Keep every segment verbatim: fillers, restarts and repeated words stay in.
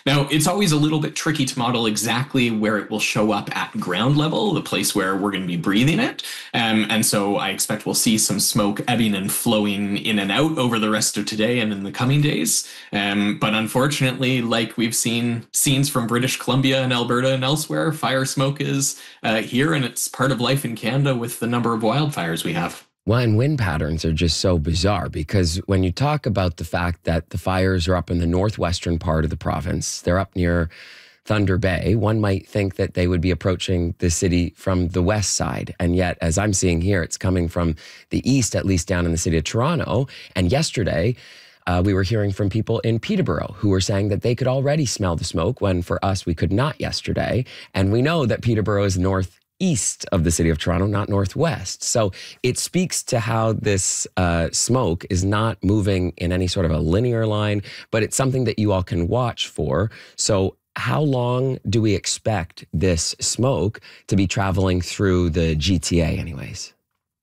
Now, it's always a little bit tricky to model exactly where it will show up at ground level, the place where we're going to be breathing it. Um, and so I expect we'll see some smoke ebbing and flowing in and out over the rest of today and in the coming days. Um, but unfortunately, like we've seen scenes from British Columbia and Alberta and elsewhere, fire smoke is uh, here, and it's part of life in Canada with the number of wildfires we have. Well, and wind patterns are just so bizarre because when you talk about the fact that the fires are up in the northwestern part of the province, they're up near Thunder Bay, one might think that they would be approaching the city from the west side. And yet, as I'm seeing here, it's coming from the east, at least down in the city of Toronto. And yesterday, uh, we were hearing from people in Peterborough who were saying that they could already smell the smoke when for us, we could not yesterday. And we know that Peterborough is north east of the city of Toronto, not northwest. So it speaks to how this uh, smoke is not moving in any sort of a linear line, but it's something that you all can watch for. So how long do we expect this smoke to be traveling through the G T A anyways?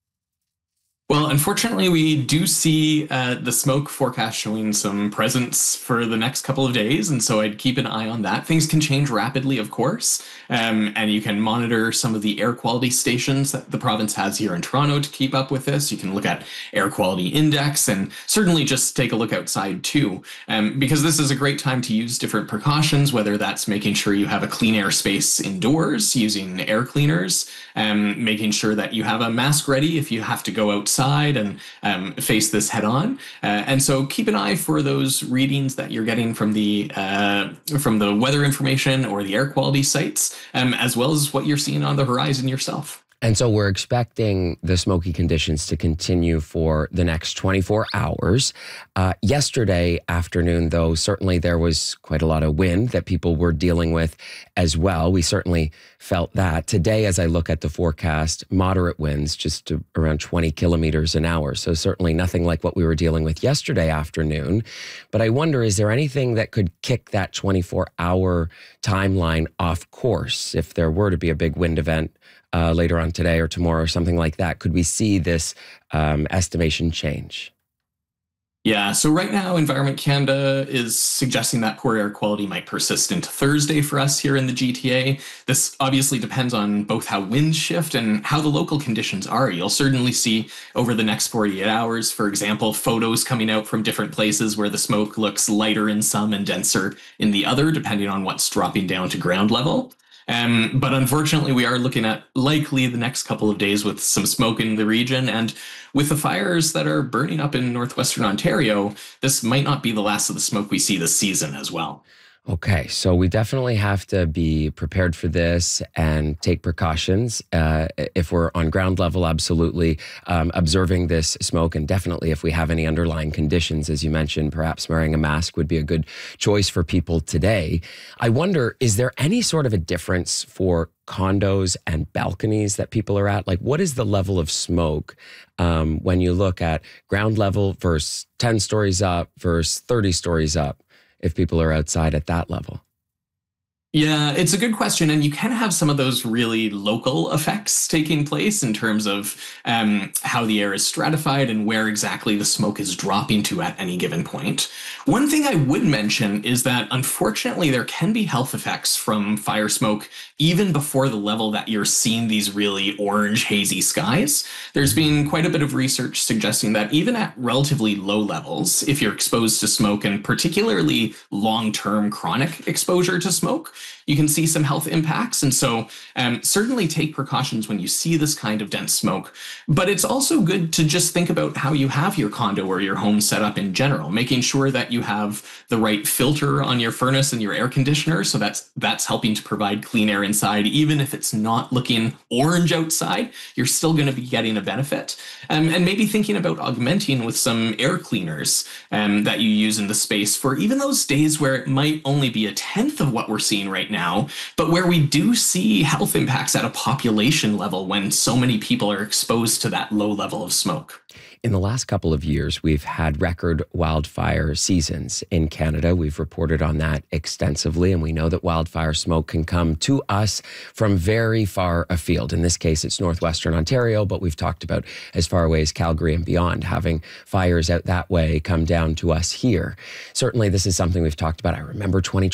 Well, unfortunately, we do see uh, the smoke forecast showing some presence for the next couple of days, and so I'd keep an eye on that. Things can change rapidly, of course, um, and you can monitor some of the air quality stations that the province has here in Toronto to keep up with this. You can look at air quality index and certainly just take a look outside too, um, because this is a great time to use different precautions, whether that's making sure you have a clean air space indoors using air cleaners, um, making sure that you have a mask ready if you have to go outside and um, face this head on. Uh, and so keep an eye for those readings that you're getting from the uh, from the weather information or the air quality sites, um, as well as what you're seeing on the horizon yourself. And so we're expecting the smoky conditions to continue for the next twenty-four hours. Uh, yesterday afternoon, though, certainly there was quite a lot of wind that people were dealing with as well. We certainly felt that. Today, as I look at the forecast, moderate winds, just to around twenty kilometers an hour. So certainly nothing like what we were dealing with yesterday afternoon. But I wonder, is there anything that could kick that twenty-four hour timeline off course if there were to be a big wind event Uh, later on today or tomorrow or something like that? Could we see this um, estimation change? Yeah, so right now, Environment Canada is suggesting that poor air quality might persist into Thursday for us here in the G T A. This obviously depends on both how winds shift and how the local conditions are. You'll certainly see over the next forty-eight hours, for example, photos coming out from different places where the smoke looks lighter in some and denser in the other, depending on what's dropping down to ground level. Um, but unfortunately, we are looking at likely the next couple of days with some smoke in the region. And with the fires that are burning up in northwestern Ontario, this might not be the last of the smoke we see this season as well. Okay, so we definitely have to be prepared for this and take precautions. Uh, if we're on ground level, absolutely um, observing this smoke, and definitely if we have any underlying conditions, as you mentioned, perhaps wearing a mask would be a good choice for people today. I wonder, is there any sort of a difference for condos and balconies that people are at? Like, what is the level of smoke um, when you look at ground level versus ten stories up versus thirty stories up? If people are outside at that level? Yeah, it's a good question. And you can have some of those really local effects taking place in terms of um, how the air is stratified and where exactly the smoke is dropping to at any given point. One thing I would mention is that unfortunately, there can be health effects from fire smoke even before the level that you're seeing these really orange, hazy skies. There's been quite a bit of research suggesting that even at relatively low levels, if you're exposed to smoke and particularly long-term chronic exposure to smoke, you can see some health impacts. And so um, certainly take precautions when you see this kind of dense smoke. But it's also good to just think about how you have your condo or your home set up in general, making sure that you have the right filter on your furnace and your air conditioner. So that's that's helping to provide clean air inside. Even if it's not looking orange outside, you're still going to be getting a benefit. Um, and maybe thinking about augmenting with some air cleaners um, that you use in the space for even those days where it might only be a tenth of what we're seeing right now, but where we do see health impacts at a population level when so many people are exposed to that low level of smoke. In the last couple of years, we've had record wildfire seasons in Canada. We've reported on that extensively, and we know that wildfire smoke can come to us from very far afield. In this case, it's northwestern Ontario, but we've talked about as far away as Calgary and beyond, having fires out that way come down to us here. Certainly, this is something we've talked about. I remember twenty